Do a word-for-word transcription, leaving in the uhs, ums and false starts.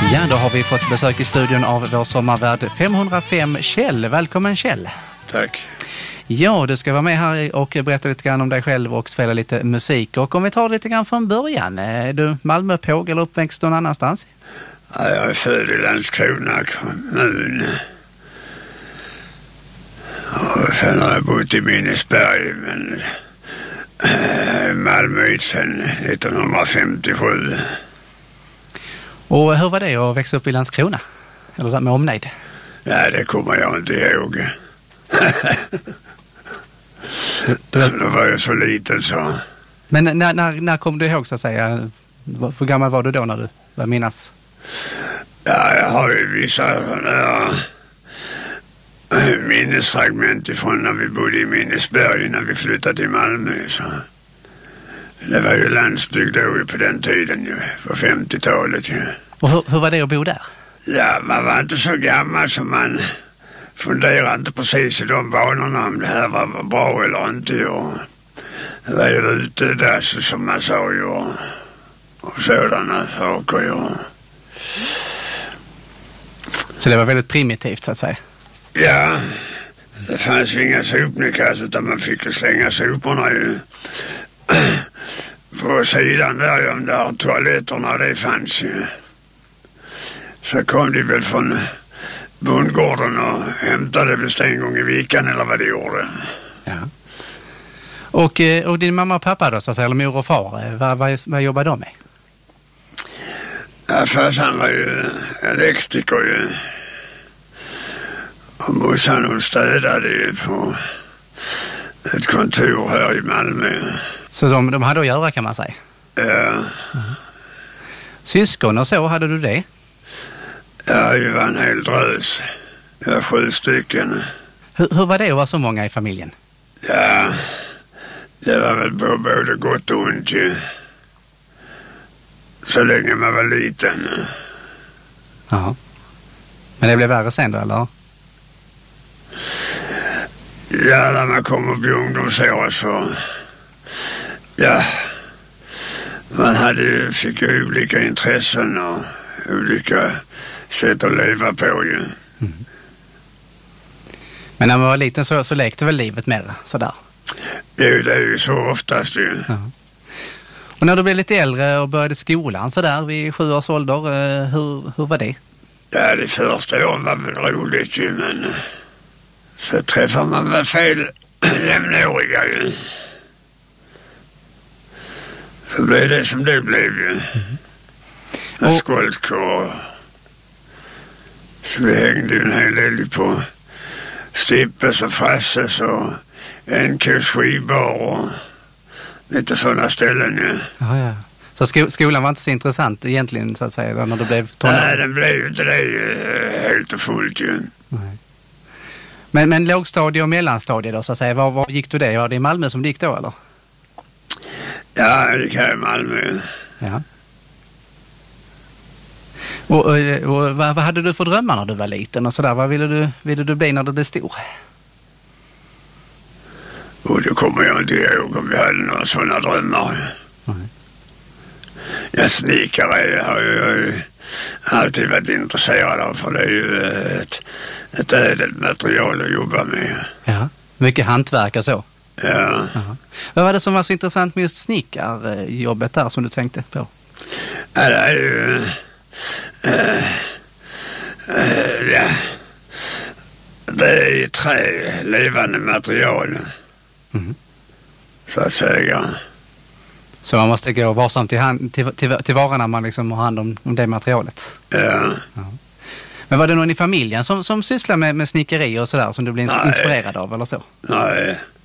Ja, då har vi fått besök i studion av vår sommarvärd femhundrafem, Kjell. Välkommen Kjell. Tack. Ja, du ska vara med här och berätta lite grann om dig själv och spela lite musik. Och om vi tar lite grann från början, är du Malmöpåg eller uppväxt någon annanstans? Ja, jag är född i Landskrona kommun. Och sen har jag bott i Minnesberg, men äh, Malmö sedan nittonhundrafemtiosju. Och hur var det att växa upp i Landskrona? Eller där med omnejd? Ja, det kommer jag inte ihåg. Då var jag så liten så. Men när, när, när kom du ihåg så att säga? Hur gammal var du då när du var minnas? Ja, jag har ju vissa äh, minnesfragment ifrån när vi bodde i Minnesberg när vi flyttade till Malmö. Så. Det var ju landsbygd då på den tiden ju, på femtiotalet ju. Och hur, hur var det att bo där? Ja, man var inte så gammal som man funderade inte precis i de banorna om det här var bra eller inte. Och det var ju ute där så, som man sa ju och, och sådana saker ju. Så det var väldigt primitivt så att säga? Ja, det fanns ju inga sopnedkast utan man fick ju slänga soporna ju på sidan där, de där toaletterna, det fanns ju. Så kom de väl från bondgården och hämtade väl en gång i veckan eller vad de gjorde. Ja. Och, och din mamma och pappa då, så att säga, eller mor och far, vad, vad, vad jobbar de med? Ja, först han var ju elektriker ju. Och morsan hon städade ju på ett kontor här i Malmö. Så de, de hade att göra kan man säga? Ja. Mm. Syskon och så, hade du det? Ja, det var en hel drös. Det var sju stycken. Hur, hur var det att vara så många i familjen? Ja, det var väl både gott och ont ju. Så länge man var liten. Ja. Men det blev värre sen då, eller? Ja, när man kom upp i ungdomsår så... Ja, man hade ju, fick ju olika intressen och olika sätt att leva på ju. Mm. Men när man var liten så, så lekte väl livet mer sådär? Jo, det är ju så oftast ju. Ja. Och när du blev lite äldre och började skolan sådär vid sju års ålder, hur, hur var det? Ja, det första året var väl roligt ju, men så träffar man väl fel jämnåriga ju. Så blev det som det blev ju. Mm. Och skolkår. Så vi hängde ju en hel del på Stippes och Frasses och N K:s skivbar och lite sådana ställen ju. Ja, ja. Så sko- skolan var inte så intressant egentligen så att säga då, när du blev tonåring? Nej, den blev ju inte det helt och fullt ju. Nej. Men, men lågstadie och mellanstadie då så att säga, var, var gick du det? Var det i Malmö som du gick då eller? Ja, det kan jag i Malmö. Ja. Och, och, och vad, vad hade du för drömmar när du var liten och sådär? Vad ville du, ville du bli när du blev stor? Och det kommer jag inte ihåg om jag hade några sådana drömmar. Mm. Jag snickare har ju alltid varit intresserad av, för det är ju ett, ett ädelt material att jobba med. Ja, mycket hantverk och så. Ja. Aha. Vad var det som var så intressant med just snickarjobbet där som du tänkte på? Ja, det är ju äh, äh, ja. Det är ju trä, levande material. Mm. Så att säga. Så man måste gå varsamt till, hand, till, till, till varan när man liksom har hand om, om det materialet? Ja. Ja. Men var det någon i familjen som, som sysslar med, med snickeri och sådär som du blev Nej. inspirerad av eller så? Nej.